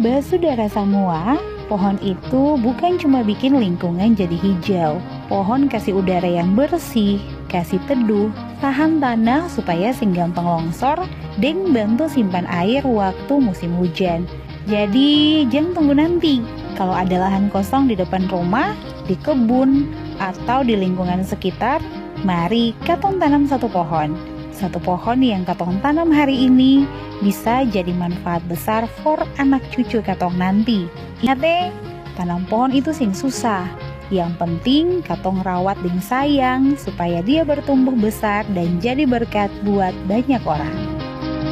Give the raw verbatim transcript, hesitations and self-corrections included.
Basudara semua, pohon itu bukan cuma bikin lingkungan jadi hijau. Pohon kasih udara yang bersih, kasih teduh, tahan tanah supaya sing gampang longsor, dan bantu simpan air waktu musim hujan. Jadi jangan tunggu nanti. Kalau ada lahan kosong di depan rumah, di kebun, atau di lingkungan sekitar, mari katong tanam satu pohon. Satu pohon yang katong tanam hari ini bisa jadi manfaat besar for anak cucu katong nanti. Ingat deh, tanam pohon itu sing susah. Yang penting katong rawat deng sayang supaya dia bertumbuh besar dan jadi berkat buat banyak orang.